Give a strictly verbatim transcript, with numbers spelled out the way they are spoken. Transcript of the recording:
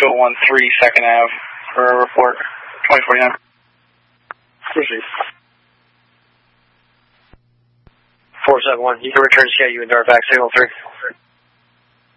two oh one three second Ave for a report, twenty forty-nine. Proceed. four seven one, you can return to K U and Darvac signal three.